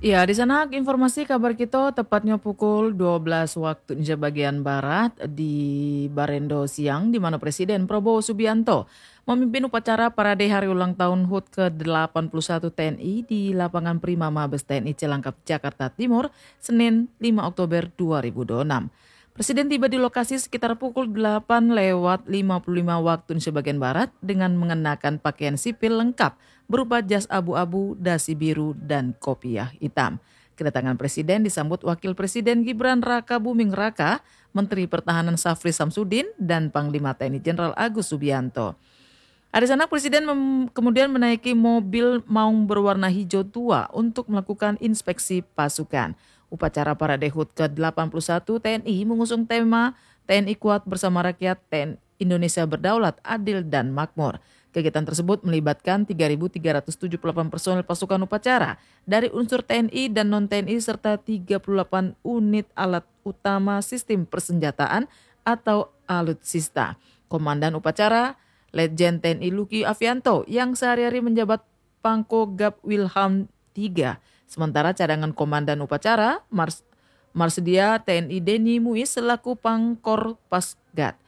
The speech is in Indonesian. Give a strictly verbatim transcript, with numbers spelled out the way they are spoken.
Ya, di sana informasi kabar kita tepatnya pukul dua belas waktu Indonesia bagian Barat di Barendo Siang, di mana Presiden Prabowo Subianto memimpin upacara parade hari ulang tahun H U T ke delapan puluh satu T N I di lapangan Prima Mabes T N I Cilangkap, Jakarta Timur, Senin lima Oktober dua ribu dua puluh enam. Presiden tiba di lokasi sekitar pukul delapan lewat lima puluh lima waktu Indonesia bagian Barat dengan mengenakan pakaian sipil lengkap berupa jas abu-abu, dasi biru, dan kopiah hitam. Kedatangan Presiden disambut Wakil Presiden Gibran Raka Buming Raka, Menteri Pertahanan Safri Samsudin, dan Panglima T N I Jenderal Agus Subianto. Di sana Presiden mem- kemudian menaiki mobil maung berwarna hijau tua untuk melakukan inspeksi pasukan. Upacara parade H U T ke delapan puluh satu T N I mengusung tema T N I Kuat Bersama Rakyat, T N I Indonesia Berdaulat, Adil, dan Makmur. Kegiatan tersebut melibatkan tiga ribu tiga ratus tujuh puluh delapan personel pasukan upacara dari unsur T N I dan non-T N I serta tiga puluh delapan unit alat utama sistem persenjataan atau alutsista. Komandan upacara Letjen T N I Luki Avianto yang sehari-hari menjabat Pangkogap Wilham tiga. Sementara cadangan komandan upacara Mars Marsedia T N I Denny Muiz selaku Pangkor Pasgat.